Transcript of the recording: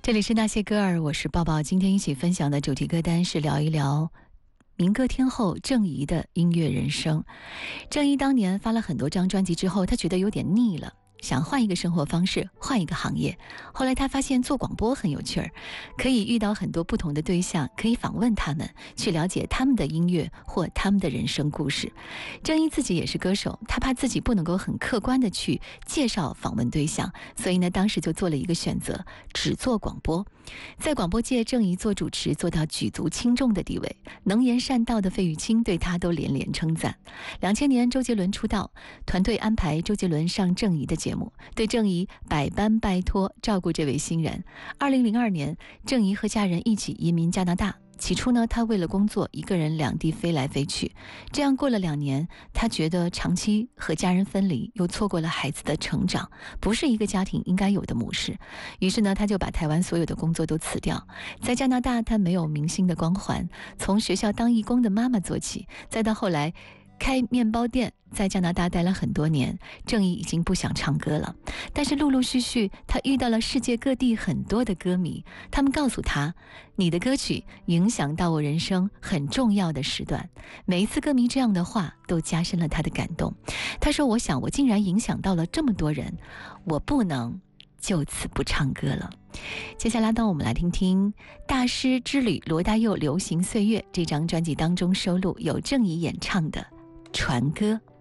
这里是那些歌儿，我是抱抱。今天一起分享的主题歌单是聊一聊民歌天后郑怡的音乐人生。郑怡当年发了很多张专辑之后，她觉得有点腻了，想换一个生活方式，换一个行业。后来她发现做广播很有趣儿，可以遇到很多不同的对象，可以访问他们，去了解他们的音乐或他们的人生故事。郑怡自己也是歌手，她怕自己不能够很客观的去介绍访问对象，所以呢，当时就做了一个选择，只做广播。在广播界，郑怡做主持做到举足轻重的地位，能言善道的费玉清对她都连连称赞。2000年周杰伦出道，团队安排周杰伦上郑怡的节目，对郑怡百般拜托照顾这位新人。2002年，郑怡和家人一起移民加拿大。起初呢，她为了工作一个人两地飞来飞去，这样过了2年，她觉得长期和家人分离，又错过了孩子的成长，不是一个家庭应该有的模式。于是呢，她就把台湾所有的工作都辞掉。在加拿大，她没有明星的光环，从学校当义工的妈妈做起，再到后来开面包店，在加拿大待了很多年。郑怡已经不想唱歌了，但是陆陆续续她遇到了世界各地很多的歌迷，他们告诉她，你的歌曲影响到我人生很重要的时段。每一次歌迷这样的话都加深了她的感动。她说，我想我竟然影响到了这么多人，我不能就此不唱歌了。接下来呢，我们来听听《大师之旅》罗大佑流行岁月这张专辑当中收录有郑怡演唱的传歌。